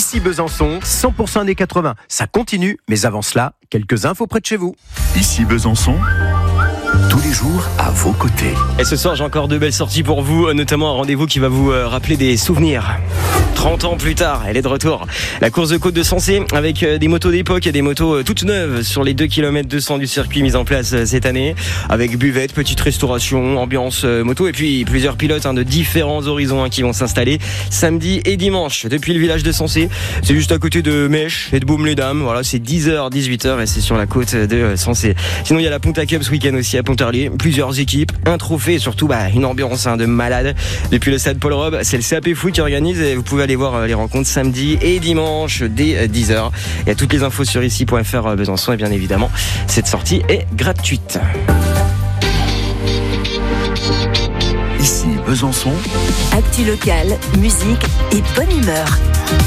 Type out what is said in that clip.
Ici Besançon, 100% années 80. Ça continue, mais avant cela, quelques infos près de chez vous. Ici Besançon, tous les jours à vos côtés. Et ce soir, j'ai encore de belles sorties pour vous, notamment un rendez-vous qui va vous rappeler des souvenirs. 30 ans plus tard, elle est de retour. La course de côte de Sensé avec des motos d'époque et des motos toutes neuves sur les 2 km 200 du circuit mis en place cette année, avec buvette, petite restauration, ambiance moto et puis plusieurs pilotes de différents horizons qui vont s'installer samedi et dimanche depuis le village de Sensé. C'est juste à côté de Mèche et de Baume-les-Dames. Voilà, c'est 10h, 18h et c'est sur la côte de Sensé. Sinon, il y a la Ponta Cup ce week-end aussi à Pontarlier. Plusieurs équipes, un trophée et surtout une ambiance de malade. Depuis le stade Paul Robe, c'est le CAP Foot qui organise et vous pouvez aller voir les rencontres samedi et dimanche dès 10h. Il y a toutes les infos sur ici.fr Besançon et bien évidemment, cette sortie est gratuite. Ici Besançon, actu locale, musique et bonne humeur.